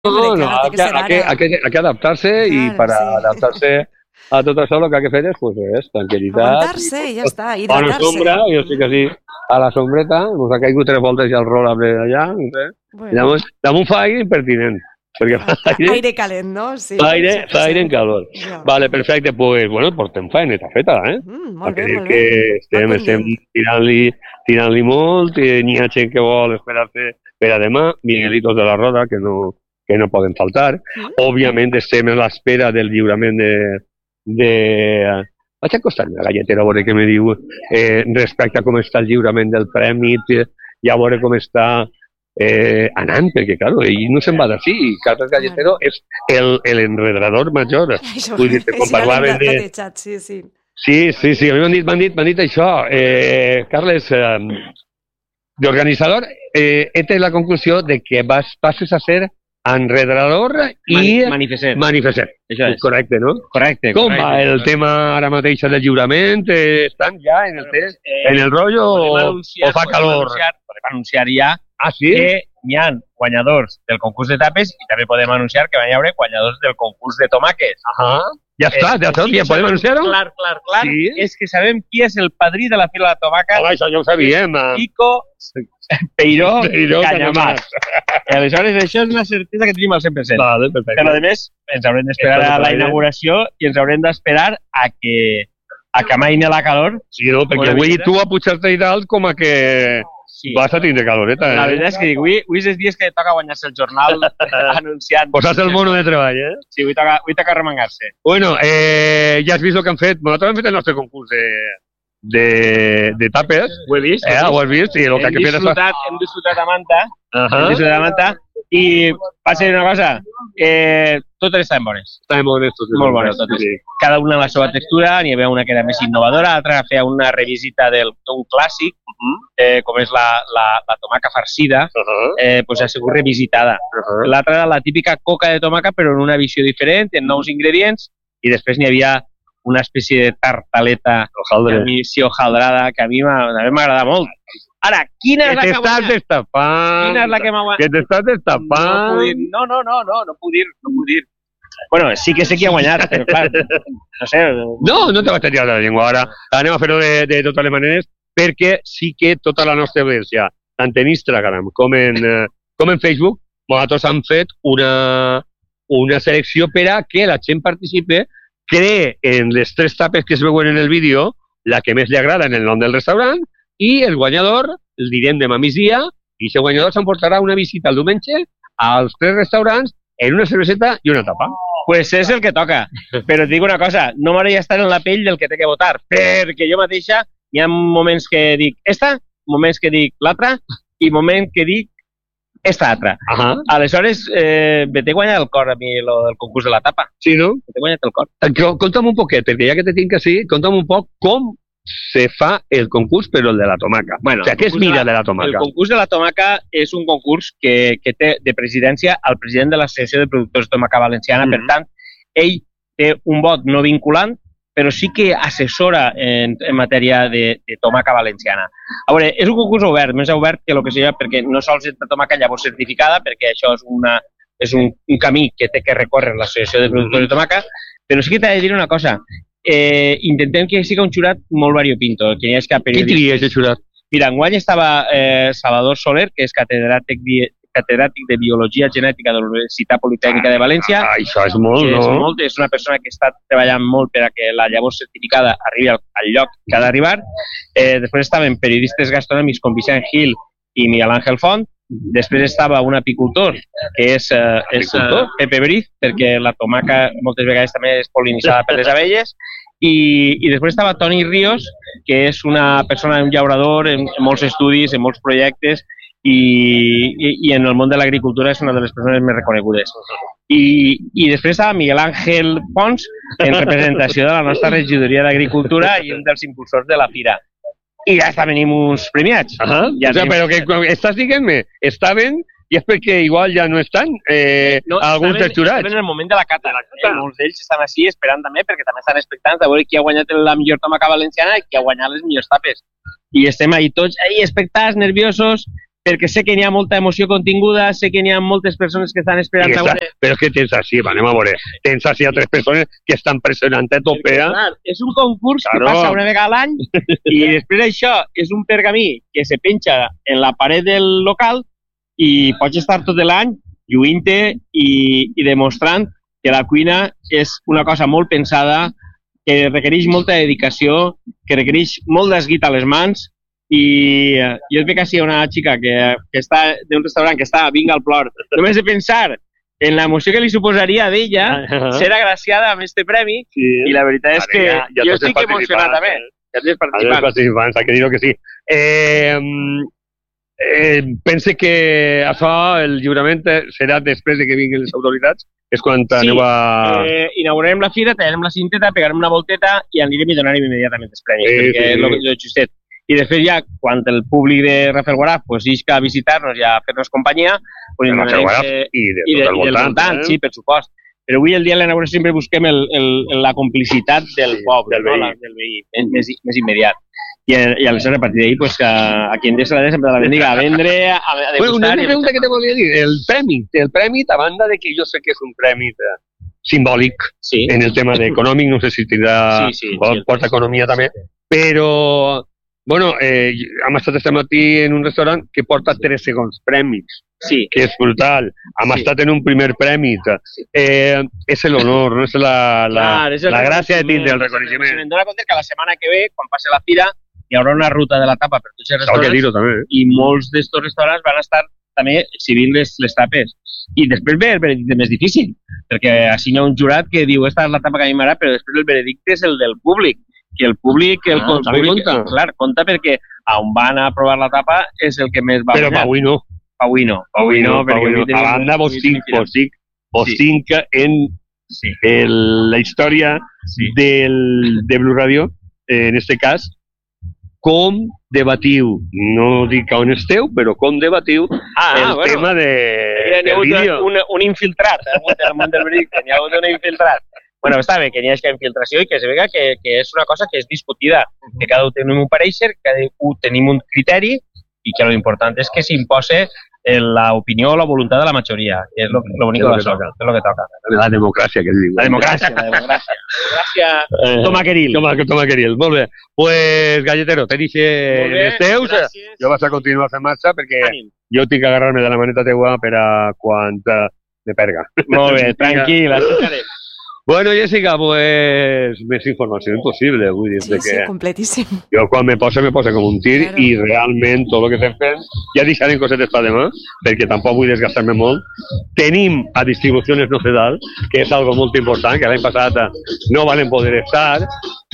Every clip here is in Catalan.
Hombre, no, claro, tiene que ser ara. hay que adaptarse y Claro, para sí. adaptarse a tot això el que hay que fer és, pues, tranquil·litat i Aguantar-se i ja està, bona hidratar-se. sombra, jo estic així a la sombreta, nos ha caigut 3 voltes ja el rollable allà, no sé. Bueno. Llavors, damunt fa aire impertinent, perquè fa Aire calent, no? Sí, fa aire en calor. Ja. Vale, perfecte, pues, bueno, portem faeneta feta, Molt bé, molt que bé. estem tirant-li molt, n'hi ha gent que vol esperar-se per a demà, Miguelitos de la Roda, que no poden faltar. Òbviament estem a l'espera del lliurament Vaig acostar-me a la galletera a veure què me diu respecte a com està el lliurament del premi i a veure com està anant, perquè, clar, ell no se'n va d'ací. Carles Galletero és l'enredador major. Vull dir, quan parlaven de... Sí. Sí, a mi m'han dit això. Carles, d'organitzador, he tret la conclusió de que passes a ser enredador i manifestant. Això és. Correcte, no? Correcte. Com va el tema ara mateix del lliurament? Estan ja en el rotllo o fa calor? Podem anunciar ja sí? que hi ha guanyadors del concurs de tapes i també podem anunciar que van hi haure guanyadors del concurs de tomàquets. Ja està, ja podem anunciar-ho? Clar. Sí? És que sabem qui és el padrí de la Fira de la Tomàquet. Home, això ja ho sabíem. Kiko Peiró Canyamàs. I aleshores això és una certesa que tenim al 100%. Vale, perfecte. Però, a més, ens haurem d'esperar a la inauguració i ens haurem d'esperar a que amaini la calor. Sí, no, perquè avui tu a pujar-te i dalt com a que vas a tindre caloreta. La veritat és que dic, avui és els dies que toca guanyar-se el jornal anunciant. Posar-se el mono de treball, Sí, avui toca remengar-se. Bueno, ja has vist el que han fet. Nosaltres hem fet el nostre concurs de tapes. Ho he vist. Ho has vist. I el que hem disfrutat a Manta. I va ser una cosa, totes estaven bones. Estaven bones totes. Molt bones totes. Sí. Cada una amb la seva textura, n'hi havia una que era més innovadora, l'altra feia una revisita d'un clàssic, com és la tomaca farcida, doncs ha sigut revisitada. L'altra era la típica coca de tomaca, però en una visió diferent, en nous ingredients, i després n'hi havia una espècie de tartaleta hojaldrada que a mi m'agrada molt. Ara, quina és la que t'estàs destapant. Quina és la que m'ha Que t'estàs destapant. No puc dir. Bueno, sí que sé qui ha guanyat, però clar, no sé. No te vaig a tirar de la llengua ara. Anem a fer-ho de totes les maneres, perquè sí que tota la nostra audiència, tant en Instagram com en Facebook, nosaltres han fet una selecció per a que la gent participi, cree en les 3 tapes que es veuen en el vídeo, la que més li agrada en el nom del restaurant, i el guanyador, el direm demà migdia, i aquest guanyador s'emportarà una visita el diumenge als 3 restaurants en una cerveseta i una tapa. Pues és el que toca. Però et dic una cosa, no m'agradaria estar en la pell del que té que votar, perquè jo mateixa hi ha moments que dic esta, moments que dic l'altra, i moments que dic esta altra. Aleshores, me t'he guanyat el cor a mi el concurs de la tapa. Sí, no? Me t'he guanyat el cor. Conta'm un poquet, perquè ja que te tinc així, conta'm un poc com se fa el concurs, però el de la tomaca. Bueno, o sigui, què es mira de la tomaca? El concurs de la tomaca és un concurs que té de presidència el president de l'Associació de Productors de Tomaca Valenciana. Per tant, ell té un vot no vinculant, però sí que assessora en matèria de tomaca valenciana. A veure, és un concurs obert, més obert que el que seria, perquè no sols és de tomaca llavors certificada, perquè això és un camí que té que recórrer l'Associació de Productors de Tomaca, però sí que t'he de dir una cosa. Intentem que sigui un jurat molt variopinto, que hi hagi cap periodista. Qui tria aquest jurat? Mira, enguany estava Salvador Soler, que és catedràtic de Biologia Genètica de la Universitat Politècnica de València. Això és molt, no? És una persona que està treballant molt per a que la llavor certificada arribi al lloc que ha d'arribar. Després estaven periodistes gastronòmics com Vicent Gil i Miguel Ángel Font. Després estava un apicultor, que és Pepe Briz, perquè la tomaca moltes vegades també és pol·linitzada per les abelles. I després estava Toni Ríos, que és una persona, un llaurador en molts estudis, en molts projectes, i en el món de l'agricultura és una de les persones més reconegudes. I després estava Miguel Ángel Pons, en representació de la nostra regidoria d'Agricultura i un dels impulsors de la fira. I ja venim uns premiats. Però que estàs dient-me, estaven i és perquè igual ja no estan alguns dels jurats. Estaven en el moment de la cata. Molts d'ells estan així esperant també perquè també estan expectants de veure qui ha guanyat la millor tomaca valenciana i qui ha guanyat les millors tapes. I estem ahí tots expectants, nerviosos, perquè sé que n'hi ha molta emoció continguda, sé que n'hi ha moltes persones que estan esperant a veure... Però és que tens així, anem a veure, tens així a 3 persones que estan pressionant a tope. Clar, és un concurs que passa una vegada a l'any i després això és un pergamí que se penja en la paret del local i pots estar tot l'any lluint-te i demostrant que la cuina és una cosa molt pensada, que requereix molta dedicació, que requereix molt d'esguit a les mans. I jo et veig així una xica que està d'un restaurant que està vinga al plor, només de pensar en l'emoció que li suposaria d'ella ser agraciada amb este premi, i la veritat és que jo estic emocionat també. Ja tens participants. Hay que dir-ho que sí. Pense que això, el lliurament, serà després de que vinguin les autoritats, és quan aneu a... Inaugurarem la fira, tallarem la cinteta, pegarem una volteta i anirem i donarem immediatament els premis, perquè és el justet. I després ja, quan el públic de Rafael Guaraf isca a visitar-nos i a fer-nos companyia, de Rafael Guaraf i del voltant, sí, per supost. Però avui, el dia de l'inauguració, sempre busquem la complicitat del poble, del veí, més immediat. I aleshores, a partir d'ahir, a qui Endesa la sempre la bendiga a vendre, a degustar... Una pregunta que te volia dir, el premi, a banda de que jo sé que és un premi simbòlic en el tema econòmic, no sé si tindrà, porta economia també, però... Bueno, hem estat este matí en un restaurant que porta 3 segons premis, que és brutal. Hem estat en un primer premi. És l'honor, no és la gràcia de tindre el reconeixement. Em dono compte que la setmana que ve, quan passi la fira, hi haurà una ruta de la tapa per tots els restaurants i molts d'estos restaurants van estar també exhibint les tapes. I després ve el veredicte més difícil, perquè així hi ha un jurat que diu esta és la tapa que a mi m'agrada, però després el veredicte és el del públic. Que el públic, clar, compta perquè on van a provar la tapa és el que més va guanyar. Però avui no. A banda, vos tinc en la història de Blu Radio, en este cas, com debatiu, no dic on esteu, però com debatiu el tema del vídeo. Un infiltrat, al món del veredicte, n'hi ha hagut un infiltrat. Bueno, està bé que n'hi hagi infiltració i que es vega que és una cosa que és discutida, que cada un tenim un pareixer, cada un tenim un criteri i que l'important és que s'imposa l'opinió o la voluntat de la majoria, que és l'únic que toca. És el que toca. La democràcia, que es diu. La democràcia. Democràcia. Toma Queril. Molt bé. Pues, Galletero, tenis els teus. Jo vas a continuar fent marxa perquè jo tinc que agarrar-me de la maneta teua per a quan me perga. Molt bé, tranquil, així seré. Bueno, Jessica, pues més informació impossible, vull dir que... Sí, completíssim. Jo quan me posa com un tir i realment tot el que estem fent, ja deixarem cosetes per demà, perquè tampoc vull desgastar-me molt. Tenim a Distribuciones Nocedal, que és algo molt important, que l'any passat no van poder estar,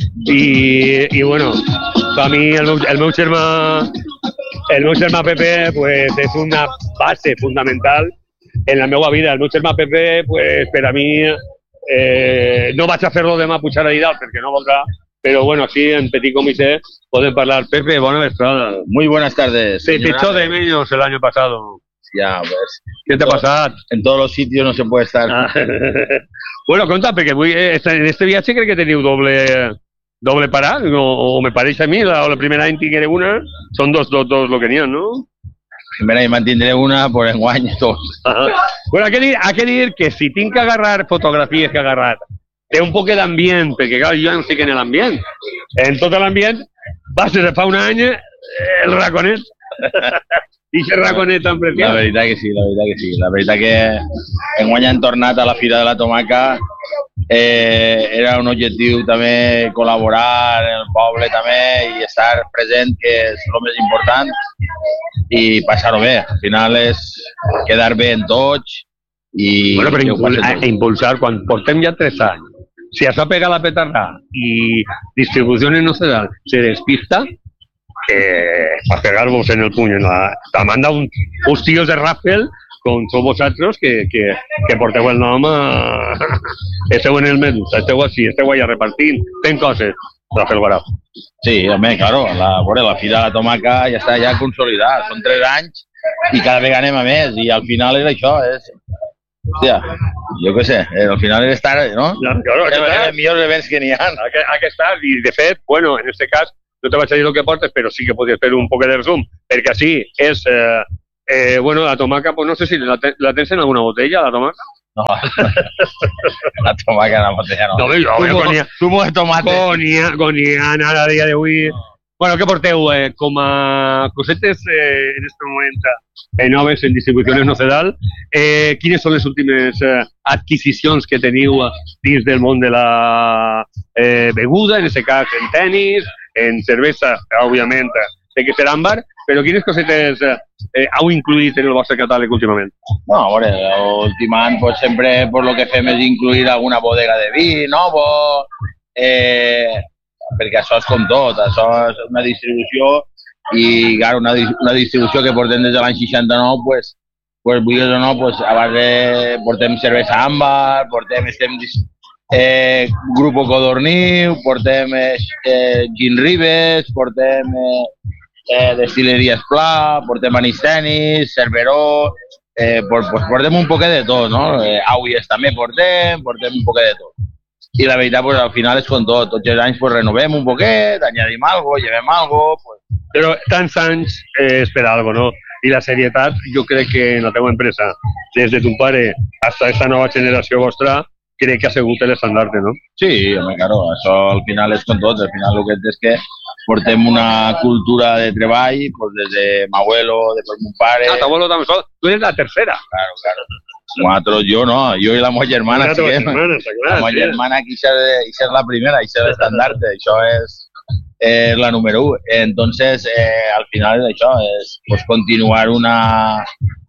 i bueno, per mi el meu germà Pepe pues, és una base fundamental en la meva vida. El meu germà Pepe, pues, per a mi... no vaig a fer-lo demà pujar a dalt perquè no voldrà, pero bueno, así en petit comité pueden hablar. Pepe, buena vesprada. Muy buenas tardes. Te echó de menos el año pasado. Ya, pues. ¿Qué te ha pasado? En todos los sitios no se puede estar. Bueno, conta, porque en este viaje creo que teniu doble parat, o me pareix a mi, la primera any tingué una, són dos lo que n'hi ha, no? Primera y mantindré una por enguany, dos. Bueno, hay que dir que si tinc que agarrar fotografies que agarrar, té un poc d'ambient, perquè clar, jo no estic en l'ambient. En tot l'ambient va ser fa un any el raconet. I aquest raconet tan preciós. La veritat que sí. La veritat que enguany han tornat a la Fira de la Tomaca. Era un objectiu també col·laborar en el poble també i estar present, que és el més important, i passar-ho bé. Al final és quedar bé en tots i... Bueno, però impulsar, quan portem ja 3 anys, si has a pegar la petarda i Distribuciones Nocedal se despista, a pegar-vos en el puny. Te manda uns tios de Rafael com sou vosaltres que porteu el nom esteu en el medus, esteu així, esteu allà repartint, fent coses, Rafael Guaraf. Sí, home, claro, la Fira de la Tomaca ja està ja consolidat, són 3 anys i cada vegada anem a més, i al final és això, hòstia, jo què sé, al final és estar, no? Claro, els millors events que n'hi ha. Aquí està, i de fet, bueno, en este cas, no te vaig a dir el que portes, però sí que podries fer un poc de resum, perquè així és... bueno, la tomaca, pues no sé si la tens en alguna botella, la tomaca. No, la tomaca en la botella no. No, zumo de tomate. Gonian, ara a dia d'avui... Bueno, què porteu? Com a cosetes en aquest moment noves en distribucions Nocedal, quines són les últimes adquisicions que teniu dins del món de la beguda, en aquest cas en tenis, en cervesa, òbviament, té que ser àmbar, però quines cosetes heu incluït en el vostre catàleg últimament? No, a veure, últimament pues, sempre pues, lo que fem és incluir alguna bodega de vi, novo, perquè això és com tot, això és una distribució i clar, una distribució que portem des de l'any 69, pues vulguis o no, pues, a base portem cervesa àmbar, estem Grupo Codorniu, portem Gin Ribes, portem Destileria Esplà, portem anís tenis, Cerveró, pues portem un poquet de tot, no? Auies també portem un poquet de tot. I la veritat, pues, al final és com tot. Tots els anys pues, renovem un poquet, añadim algo, llevem algo... Pues... Però tants anys és per algo, no? I la serietat, jo crec que en la teva empresa, des de tu pare fins a aquesta nova generació vostra, crec que ha sigut l'estandarte, no? Sí, home, claro, això al final és com tot. Al final el que és que portem una cultura de treball, pues, des de m'abuelo, després mon pare... Ah, t'abuelo també sol. Tu eres la tercera. Claro. Nosaltres, jo no, jo i la meva germana. La meva germana, aquí és la primera, això és l'estandarte, això és la número 1. Entonces, al final és això, és pues, continuar una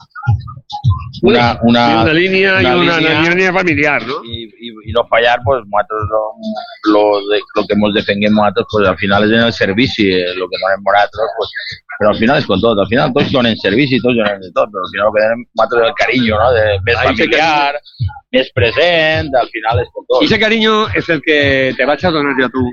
línia familiar, ¿no? Y no fallar, pues nosotros lo que hemos defendido nosotros, pues al final es en el servicio, lo que donem nosotros, pues, pero al final es con todo, al final todos donen servicio, todos donen de todo, pero al final lo que donem nosotros es el cariño, ¿no? Més familiar, més present, al final es con todo. Y ese cariño es el que te vaig a donar jo a tu,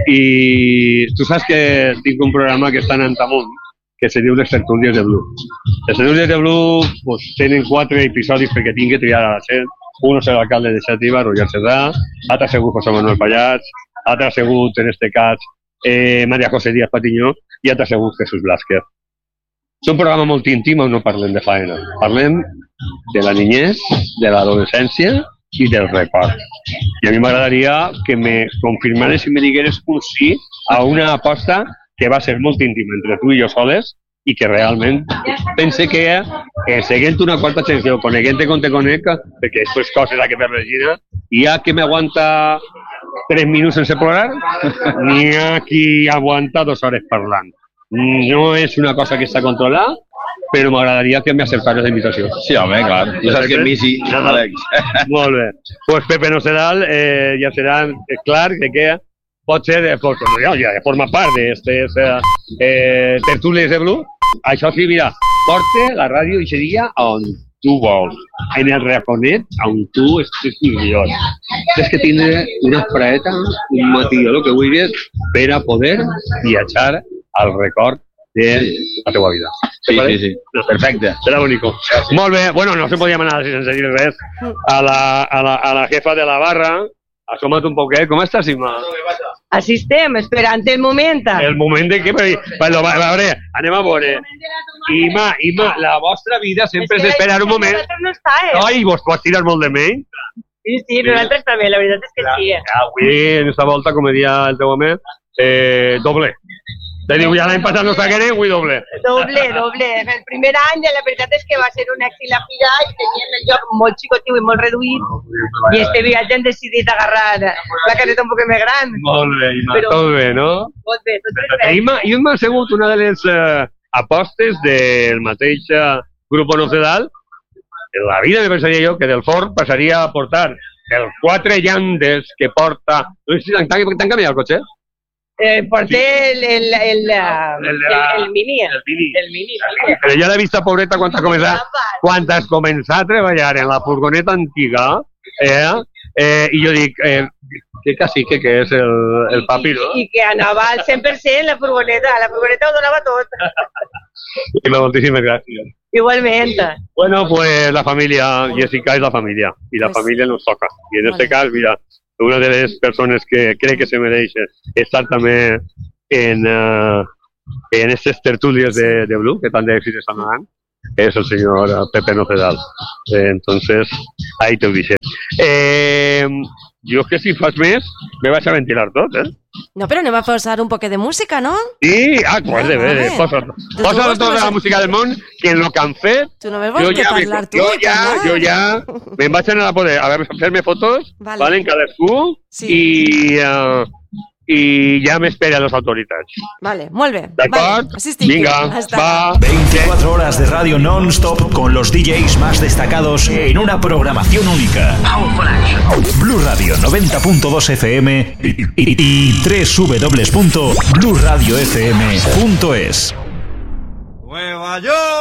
y tu saps que tinc un programa que està en Antamunt, que se diu Les Tertúlies de Blue. Les Tertúlies de Blue pues, tenen 4 episodis perquè tinc que triar a la gent. Un és l'alcalde de Xàtiva, Roger Cerdà, altre ha sigut José Manuel Pallats, altre ha sigut, en este cas, María José Díaz Patiñó i altre ha sigut Jesús Blázquez. És un programa molt íntim on no parlem de faena. Parlem de la niñez, de l'adolescència i del record. I a mi m'agradaria que me confirmares i me digueres un sí a una aposta que va ser molt íntima entre tu i jo soles i que realment pense que seguint una quarta generació, coneguent-te com te conec, perquè després coses a que fer Regina, hi ha qui m'aguanta 3 minuts sense plorar, n'hi ha qui aguanta 2 hores parlant. No és una cosa que està controlada, però m'agradaria que m'acceptares la invitació. Sí, home, clar. Tu saps que a mi sí, Àlex. Molt bé. Pues Pepe Nocedal ja serà clar que pot ser, ja forma part d'aquestes tertúlies de Blue. Això sí, mira, porta la ràdio i seria on tu vols, en el raconet on tu estàs millor. Tens que tindre una fraeta, un matí o el que vulguis per a poder viatjar al record de la teva vida. Sí. Perfecte. Serà bonico. Molt bé. Bueno, no se podia anar sense dir res a la jefa de la barra. Asoma't un poquet. Com estàs, Ima? Així estem, esperant el moment. El moment de què? Bueno, a veure, anem a veure. Ima, la vostra vida sempre és esperar un moment. No està, Ai, vos pots tirar molt de menys? Sí, nosaltres també, la veritat és que sí. Avui, en aquesta volta, com deia el teu home, doble. Te diu, ja l'any passat no s'hagueren, avui doble. Doble. El primer any, la veritat és que va ser un èxit la fira i teníem el lloc molt xicotiu i molt reduït i este viatge hem decidit agarrar la caseta un poc més gran. Molt bé, Ima, tot bé, no? Tot bé, tot bé. Ima ha sigut una de les apostes del mateix Grupo Nocedal. En la vida me pensaria jo que del Ford passaria a portar els 4 llandes que porta... No sé si t'han canviat el cotxe? Porté el mini. Però ja l'he vista, pobreta, quan has començat a treballar en la furgoneta antiga, i jo dic, que cacique que és el papi, no? I que anava al 100% la furgoneta ho donava tot. I moltíssimes gràcies. Igualment. Bueno, pues la familia, Jessica es la familia, y la familia nos toca. Y en este cas, mira, una de les persones que crec que se mereix estar també en estos tertulios de Blue, que tan de éxito están dando, es el señor Pepe Nocedal. Entonces, ahí te ho deixé. Jo que si fas més, me vaig a ventilar tot, No, però anem a posar un poquet de música, no? Sí, pues bé, posa tota la música del món, que en lo que han fet... Tu només vols que parlar tu. Jo ja me'n vaig anar a poder fer-me fotos, vale, en cadascú, i ja m'esperen les autoritats. Vale, molt bé. D'acord? Vale, vinga, va. 24 horas de radio non-stop con los DJs más destacados en una programación única. Blue Radio 90.2 FM y www.blueradiofm.es.